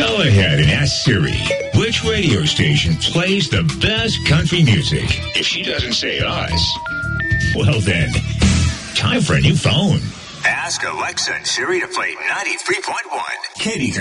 Go ahead and ask Siri which radio station plays the best country music. If she doesn't say us, well then, time for a new phone. Ask Alexa and Siri to play 93.1 Katie's